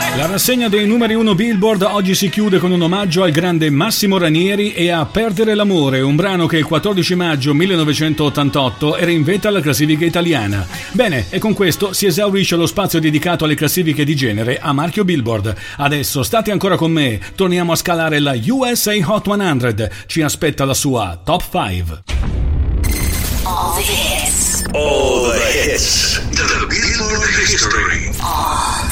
La rassegna dei numeri 1 Billboard oggi si chiude con un omaggio al grande Massimo Ranieri e a Perdere l'amore, un brano che il 14 maggio 1988 era in vetta alla classifica italiana. Bene, e con questo si esaurisce lo spazio dedicato alle classifiche di genere a marchio Billboard. Adesso state ancora con me, torniamo a scalare la USA Hot 100. Ci aspetta la sua Top 5. All the hits. All the hits. The Billboard history. All